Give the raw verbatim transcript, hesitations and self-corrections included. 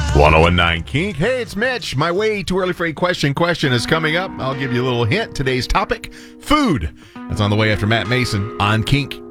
ten19 Kink. Hey, it's Mitch. My way too early for a question. Question is coming up. I'll give you a little hint. Today's topic, food. That's on the way after Matt Mason on Kink.